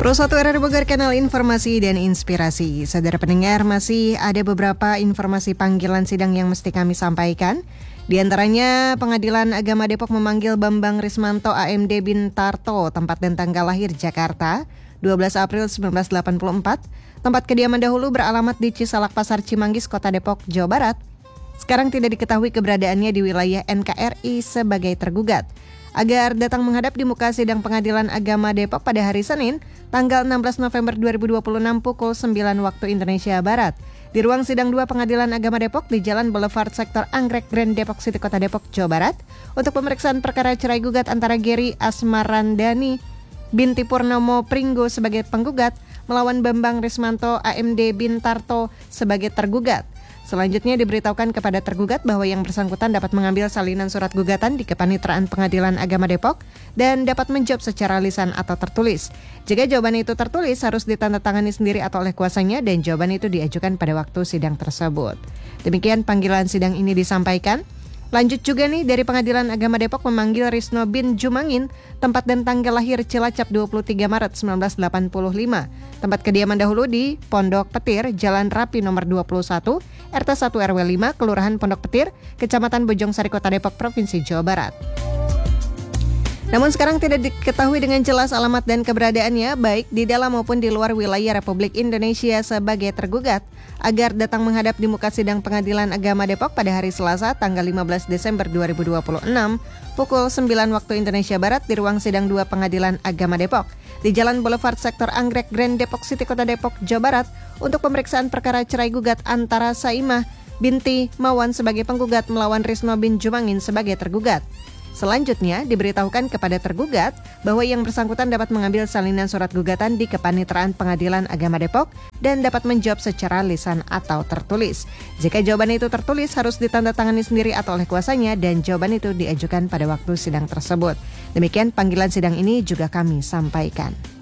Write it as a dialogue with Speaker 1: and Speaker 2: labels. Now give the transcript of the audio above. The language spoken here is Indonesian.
Speaker 1: Pro 1 RRI Bogor, kanal informasi dan inspirasi. Saudara pendengar, masih ada beberapa informasi panggilan sidang yang mesti kami sampaikan. Di antaranya, Pengadilan Agama Depok memanggil Bambang Rismanto AMD Bintarto, tempat dan tanggal lahir Jakarta, 12 April 1984. Tempat kediaman dahulu beralamat di Cisalak Pasar Cimanggis, Kota Depok, Jawa Barat. Sekarang tidak diketahui keberadaannya di wilayah NKRI sebagai tergugat. Agar datang menghadap di muka sidang Pengadilan Agama Depok pada hari Senin, tanggal 16 November 2026 pukul 9 waktu Indonesia Barat. Di ruang sidang 2 Pengadilan Agama Depok di Jalan Boulevard Sektor Anggrek Grand Depok City, Kota Depok, Jawa Barat, untuk pemeriksaan perkara cerai gugat antara Geri Asmarandani binti Purnomo Pringgo sebagai penggugat melawan Bambang Rismanto AMD Bintarto sebagai tergugat. Selanjutnya diberitahukan kepada tergugat bahwa yang bersangkutan dapat mengambil salinan surat gugatan di Kepanitraan Pengadilan Agama Depok dan dapat menjawab secara lisan atau tertulis. Jika jawaban itu tertulis, harus ditandatangani sendiri atau oleh kuasanya dan jawaban itu diajukan pada waktu sidang tersebut. Demikian panggilan sidang ini disampaikan. Lanjut juga nih, dari Pengadilan Agama Depok memanggil Risno bin Jumangin, tempat dan tanggal lahir Cilacap 23 Maret 1985. Tempat kediaman dahulu di Pondok Petir, Jalan Rapi nomor 21, RT 1 RW 5, Kelurahan Pondok Petir, Kecamatan Bojongsari, Kota Depok, Provinsi Jawa Barat. Namun sekarang tidak diketahui dengan jelas alamat dan keberadaannya, baik di dalam maupun di luar wilayah Republik Indonesia sebagai tergugat, agar datang menghadap di muka sidang Pengadilan Agama Depok pada hari Selasa tanggal 15 Desember 2026 pukul 9 waktu Indonesia Barat di ruang sidang 2 Pengadilan Agama Depok di Jalan Boulevard Sektor Anggrek Grand Depok City, Kota Depok, Jawa Barat untuk pemeriksaan perkara cerai gugat antara Saimah binti Mawan sebagai penggugat melawan Risno bin Jumangin sebagai tergugat. Selanjutnya, diberitahukan kepada tergugat bahwa yang bersangkutan dapat mengambil salinan surat gugatan di Kepanitraan Pengadilan Agama Depok dan dapat menjawab secara lisan atau tertulis. Jika jawaban itu tertulis, harus ditandatangani sendiri atau oleh kuasanya dan jawaban itu diajukan pada waktu sidang tersebut. Demikian panggilan sidang ini juga kami sampaikan.